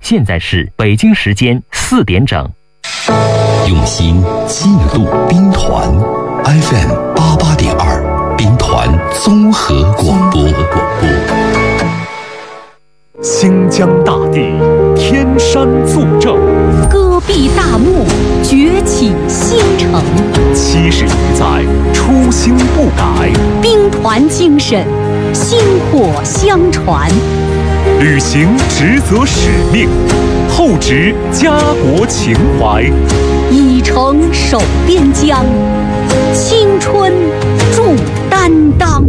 现在是北京时间4点整。 用心记录兵团 FM88.2兵团综合广播。 新疆大地天山作证， 戈壁大漠崛起新城 70余载初心不改， 兵团精神薪火相传， 履行职责使命，厚植家国情怀， 以诚守边疆，青春铸担当。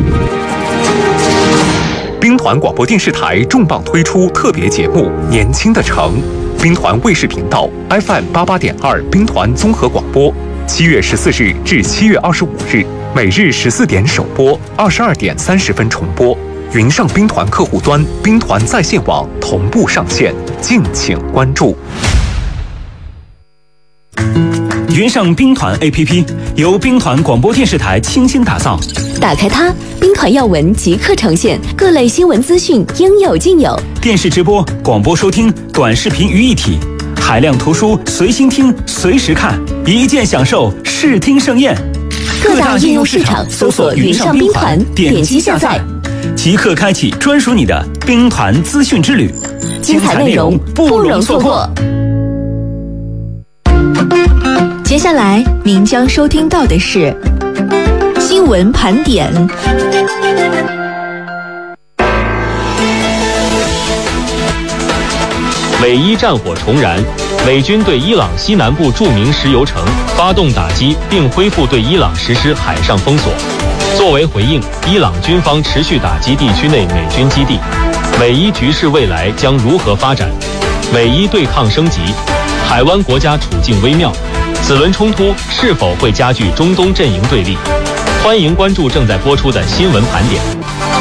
兵团广播电视台重磅推出特别节目《年轻的城》，兵团卫视频道 FM88.2兵团综合广播，7月14日至7月25日，每日14点首播，22点30分重播。云上兵团客户端、兵团在线网同步上线，敬请关注。 云上兵团 APP 由兵团广播电视台倾心打造， 打开它，兵团要闻即刻呈现，各类新闻资讯应有尽有， 电视直播、广播收听、短视频于一体，海量图书随心听、随时看，一键享受视听盛宴。 各大应用市场搜索云上兵团，点击下载， 即刻开启专属你的兵团资讯之旅， 精彩内容不容错过。接下来您将收听到的是新闻盘点。 美伊战火重燃，美军对伊朗西南部著名石油城发动打击，并恢复对伊朗实施海上封锁。作为回应，伊朗军方持续打击地区内美军基地。美伊局势未来将如何发展？美伊对抗升级，海湾国家处境微妙，此轮冲突是否会加剧中东阵营对立？欢迎关注正在播出的新闻盘点。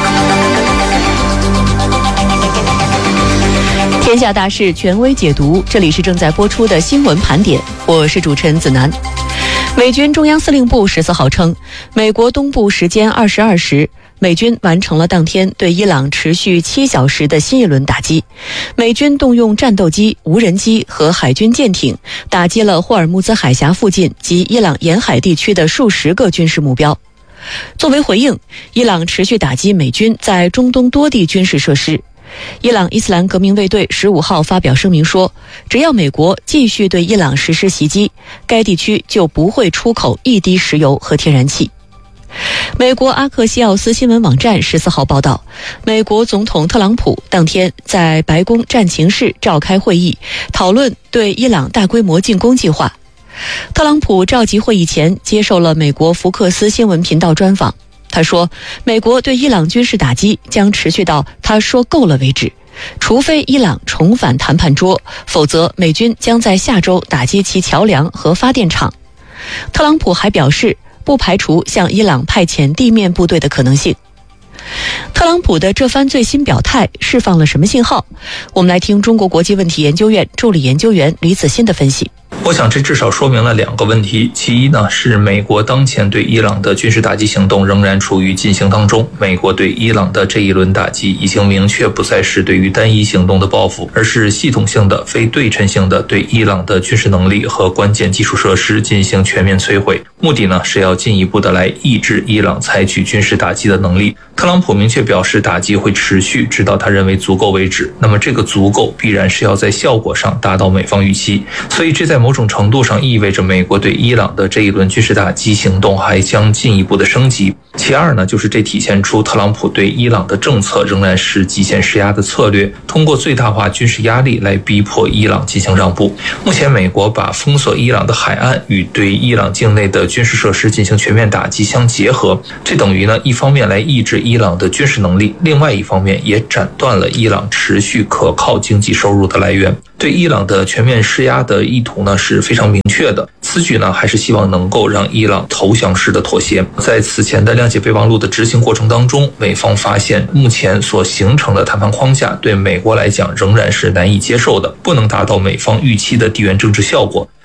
天下大事权威解读，这里是正在播出的新闻盘点，我是主持人子楠。美军中央司令部14号称，美国东部时间22时，美军完成了当天对伊朗持续7小时的新一轮打击。美军动用战斗机、无人机和海军舰艇，打击了霍尔木兹海峡附近及伊朗沿海地区的数十个军事目标。作为回应，伊朗持续打击美军在中东多地军事设施。伊朗伊斯兰革命卫队15号发表声明说，只要美国继续对伊朗实施袭击，该地区就不会出口一滴石油和天然气。美国阿克西奥斯新闻网站14号报道，美国总统特朗普当天在白宫战情室召开会议，讨论对伊朗大规模进攻计划。特朗普召集会议前接受了美国福克斯新闻频道专访，他说，美国对伊朗军事打击将持续到他说够了为止，除非伊朗重返谈判桌，否则美军将在下周打击其桥梁和发电厂。特朗普还表示，不排除向伊朗派遣地面部队的可能性。特朗普的这番最新表态释放了什么信号？我们来听中国国际问题研究院助理研究员李子欣的分析。 我想这至少说明了2个问题。其一呢，是美国当前对伊朗的军事打击行动仍然处于进行当中。美国对伊朗的这一轮打击已经明确不再是对于单一行动的报复，而是系统性的、非对称性的对伊朗的军事能力和关键基础设施进行全面摧毁。目的呢，是要进一步的来抑制伊朗采取军事打击的能力。特朗普明确表示，打击会持续直到他认为足够为止。那么这个足够必然是要在效果上达到美方预期，所以这在某种程度上意味着美国对伊朗的这一轮军事打击行动还将进一步的升级。其二呢，就是这体现出特朗普对伊朗的政策仍然是极限施压的策略，通过最大化军事压力来逼迫伊朗进行让步。目前美国把封锁伊朗的海岸与对伊朗境内的军事设施进行全面打击相结合，这等于呢，一方面来抑制伊朗的军事能力，另外一方面也斩断了伊朗持续可靠经济收入的来源。对伊朗的全面施压的意图呢是非常明确的，此举呢还是希望能够让伊朗投降式的妥协。在此前的谅解备忘录的执行过程当中，美方发现目前所形成的谈判框架对美国来讲仍然是难以接受的，不能达到美方预期的地缘政治效果。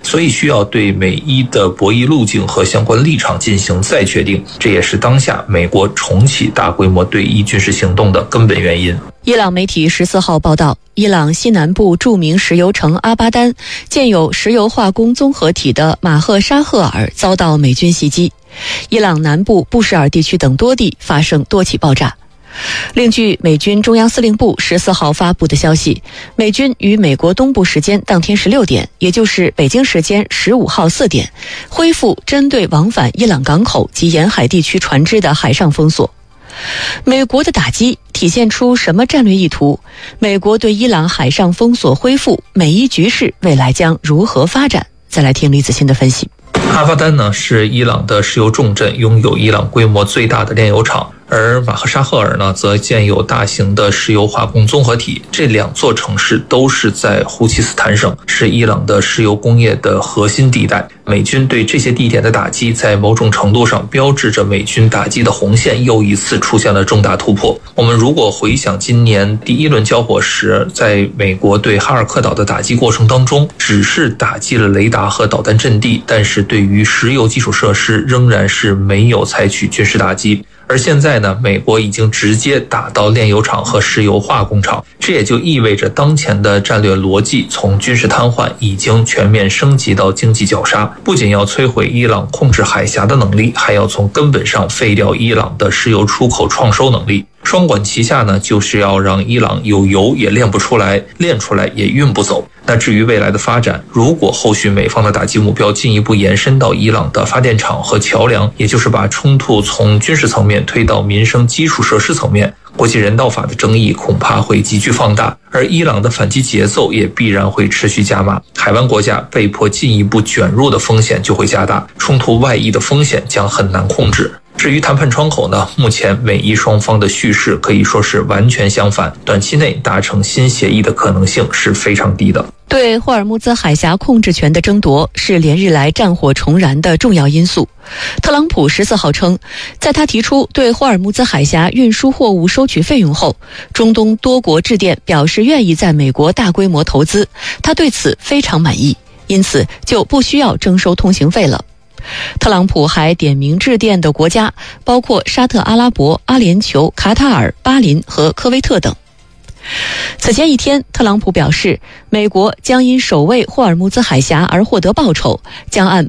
所以需要对美伊的博弈路径和相关立场进行再确定，这也是当下美国重启大规模对伊军事行动的根本原因。 伊朗媒体14号报道，伊朗西南部著名石油城阿巴丹建有石油化工综合体的马赫沙赫尔遭到美军袭击，伊朗南部布什尔地区等多地发生多起爆炸。另据美军中央司令部14号发布的消息，美军于美国东部时间当天16点，也就是北京时间15号4点，恢复针对往返伊朗港口及沿海地区船只的海上封锁。美国的打击体现出什么战略意图？美国对伊朗海上封锁恢复，美伊局势未来将如何发展？再来听李子欣的分析。 阿巴丹呢是伊朗的石油重镇，拥有伊朗规模最大的炼油厂，而马赫沙赫尔呢则建有大型的石油化工综合体。这两座城市都是在胡齐斯坦省，是伊朗的石油工业的核心地带。美军对这些地点的打击，在某种程度上标志着美军打击的红线又一次出现了重大突破。我们如果回想今年第一轮交火时，在美国对哈尔克岛的打击过程当中，只是打击了雷达和导弹阵地，但是对于石油基础设施仍然是没有采取军事打击。而现在呢，美国已经直接打到炼油厂和石油化工厂，这也就意味着当前的战略逻辑从军事瘫痪已经全面升级到经济绞杀，不仅要摧毁伊朗控制海峡的能力，还要从根本上废掉伊朗的石油出口创收能力。双管齐下呢，就是要让伊朗有油也炼不出来，炼出来也运不走。那至于未来的发展，如果后续美方的打击目标进一步延伸到伊朗的发电厂和桥梁，也就是把冲突从军事层面推到民生基础设施层面，国际人道法的争议恐怕会急剧放大，而伊朗的反击节奏也必然会持续加码，海湾国家被迫进一步卷入的风险就会加大，冲突外溢的风险将很难控制。至于谈判窗口呢，目前美伊双方的叙事可以说是完全相反，短期内达成新协议的可能性是非常低的。 对霍尔木兹海峡控制权的争夺是连日来战火重燃的重要因素。特朗普14号称，在他提出对霍尔木兹海峡运输货物收取费用后，中东多国致电表示愿意在美国大规模投资，他对此非常满意，因此就不需要征收通行费了。特朗普还点名致电的国家包括沙特阿拉伯、阿联酋、卡塔尔、巴林和科威特等。此前一天，特朗普表示，美国将因守卫霍尔木兹海峡而获得报酬，将按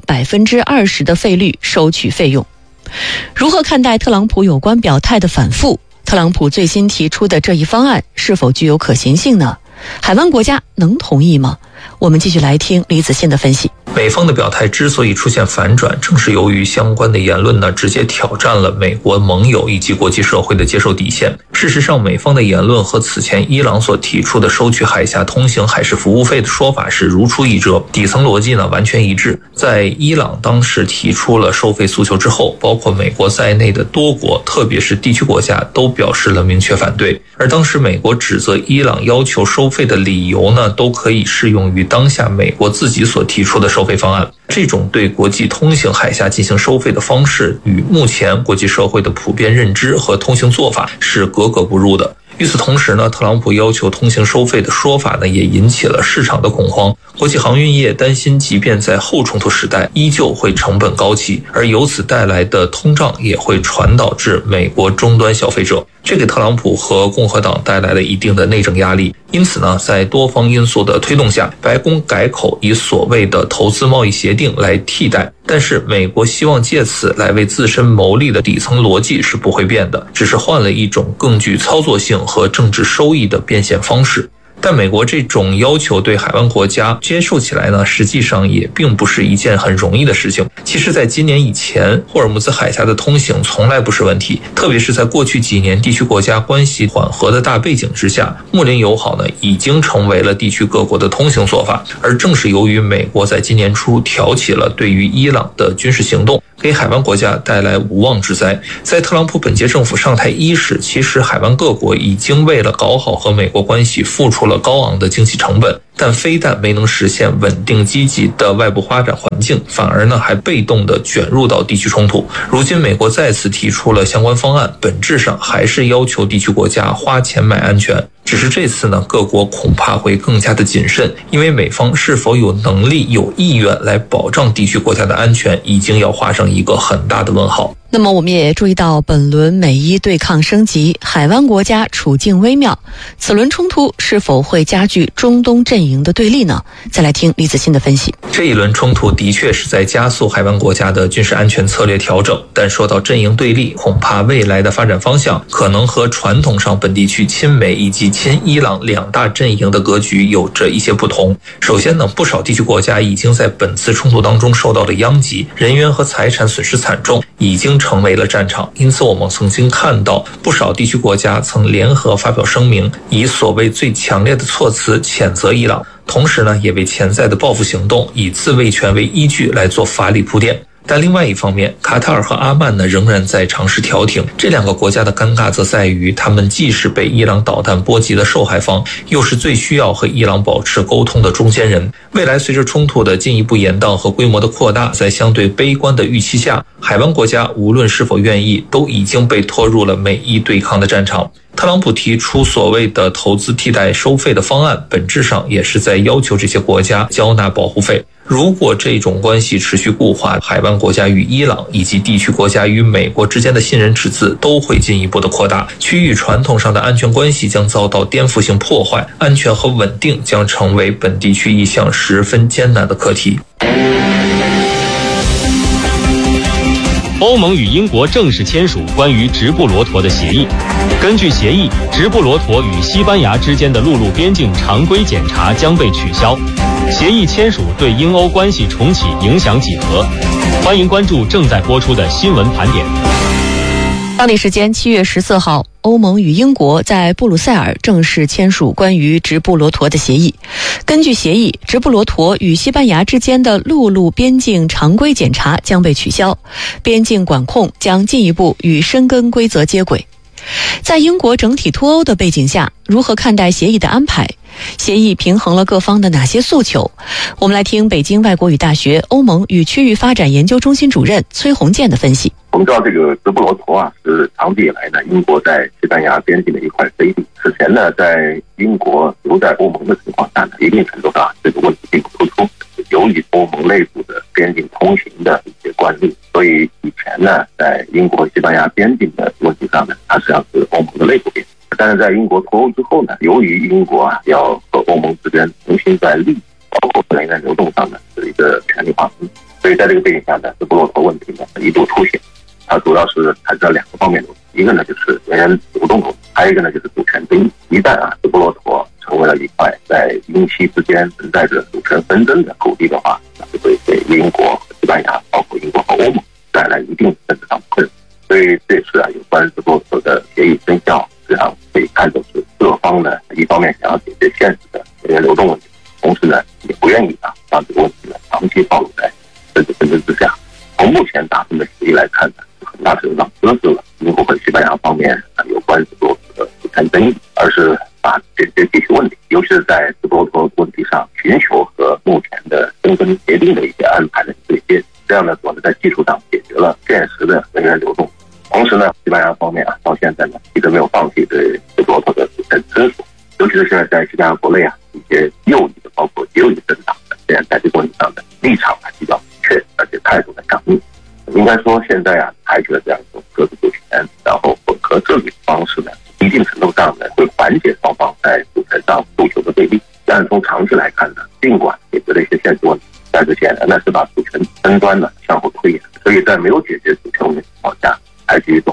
20%的费率收取费用。如何看待特朗普有关表态的反复？特朗普最新提出的这一方案是否具有可行性呢？海湾国家能同意吗？我们继续来听李子欣的分析。 美方的表态之所以出现反转，正是由于相关的言论呢，直接挑战了美国盟友以及国际社会的接受底线。事实上，美方的言论和此前伊朗所提出的收取海峡通行海事服务费的说法是如出一辙，底层逻辑呢完全一致。在伊朗当时提出了收费诉求之后，包括美国在内的多国，特别是地区国家都表示了明确反对。而当时美国指责伊朗要求收费的理由呢，都可以适用于当下美国自己所提出的收费方案。这种对国际通行海峡进行收费的方式，与目前国际社会的普遍认知和通行做法是格格不入的。与此同时呢，特朗普要求通行收费的说法呢，也引起了市场的恐慌。国际航运业担心，即便在后冲突时代，依旧会成本高企，而由此带来的通胀也会传导至美国终端消费者，这给特朗普和共和党带来了一定的内政压力。因此呢，在多方因素的推动下，白宫改口以所谓的投资贸易协定来替代。但是美国希望借此来为自身谋利的底层逻辑是不会变的，只是换了一种更具操作性和政治收益的变现方式。但美国这种要求对海湾国家接受起来呢，实际上也并不是一件很容易的事情。其实在今年以前，霍尔木兹海峡的通行从来不是问题，特别是在过去几年地区国家关系缓和的大背景之下，睦邻友好呢已经成为了地区各国的通行做法。而正是由于美国在今年初挑起了对于伊朗的军事行动，给海湾国家带来无妄之灾。在特朗普本届政府上台伊始，其实海湾各国已经为了搞好和美国关系付出了高昂的经济成本，但非但没能实现稳定积极的外部发展环境，反而呢还被动的卷入到地区冲突。如今美国再次提出了相关方案，本质上还是要求地区国家花钱买安全。 只是这次呢，各国恐怕会更加的谨慎，因为美方是否有能力、有意愿来保障地区国家的安全，已经要画上一个很大的问号。 那么我们也注意到，本轮美伊对抗升级，海湾国家处境微妙，此轮冲突是否会加剧中东阵营的对立呢？再来听李子欣的分析。 这一轮冲突的确是在加速海湾国家的军事安全策略调整，但说到阵营对立，恐怕未来的发展方向可能和传统上本地区亲美以及亲伊朗两大阵营的格局有着一些不同。首先呢，不少地区国家已经在本次冲突当中受到了殃及，人员和财产损失惨重，已经成为了战场。因此我们曾经看到不少地区国家曾联合发表声明，以所谓最强烈的措辞谴责伊朗，同时呢，也为潜在的报复行动以自卫权为依据来做法理铺垫。但另外一方面，卡塔尔和阿曼呢仍然在尝试调停。这两个国家的尴尬则在于，他们既是被伊朗导弹波及的受害方，又是最需要和伊朗保持沟通的中间人。未来随着冲突的进一步延宕和规模的扩大，在相对悲观的预期下，海湾国家无论是否愿意，都已经被拖入了美伊对抗的战场。特朗普提出所谓的投资替代收费的方案，本质上也是在要求这些国家交纳保护费。如果这种关系持续固化，海湾国家与伊朗以及地区国家与美国之间的信任赤字都会进一步的扩大，区域传统上的安全关系将遭到颠覆性破坏，安全和稳定将成为本地区一项十分艰难的课题。 欧盟与英国正式签署关于直布罗陀的协议。根据协议，直布罗陀与西班牙之间的陆路边境常规检查将被取消。协议签署对英欧关系重启影响几何？欢迎关注正在播出的新闻盘点。 当地时间7月14号，欧盟与英国在布鲁塞尔正式签署关于直布罗陀的协议。根据协议，直布罗陀与西班牙之间的陆路边境常规检查将被取消，边境管控将进一步与申根规则接轨。在英国整体脱欧的背景下，如何看待协议的安排？协议平衡了各方的哪些诉求？我们来听北京外国语大学欧盟与区域发展研究中心主任崔洪建的分析。 我们知道这个直布罗陀是长期以来呢英国在西班牙边境的一块飞地。此前呢，在英国留在欧盟的情况下呢，一定程度上这个问题并不突出。由于欧盟内部的边境通行的一些惯例，所以以前呢，在英国西班牙边境的问题上呢，它实际上是欧盟的内部边境。但是在英国脱欧之后呢，由于英国要和欧盟之间重新在利益包括人员流动上呢是一个权力划分，所以在这个背景下呢，直布罗陀问题呢一度凸显。它主要是产生了两个方面的问题，一个呢就是人员流动问题，还有一个呢就是主权争议。一旦直布罗陀成为了一块在英西之间存在着主权纷争的土地的话，那就会给英国和西班牙，包括英国和欧盟带来一定政治上的困扰。所以这次有关直布罗陀的协议生效，实际上可以看作是各方呢一方面想要解决现实的人员流动问题，同时呢也不愿意让这个问题呢长期暴露在政治纷争之下。从目前达成的协议来看呢，很大程度上搁置了英国和西班牙方面有关直布罗陀的主权争议，而是把这些地区问题，尤其是在直布罗陀问题上，寻求和目前的申根协定的一些安排的对接，这样呢，我们在技术上解决了现实的人员流动。同时呢，西班牙方面到现在呢一直没有放弃对直布罗陀的主权申诉，尤其是现在在西班牙国内一些右翼的，包括右翼政党的，现在在这个问题上的立场比较明确，而且态度的强硬。应该说现在采取了这样一种各自主权，然后混合治理的方式呢，一定程度上呢会缓解双方在主权上诉求的对立。但是从长期来看呢，尽管解决了一些现实问题，但是显然呢是把主权争端呢向后推延。所以在没有解决主权问题的情况下，采取一种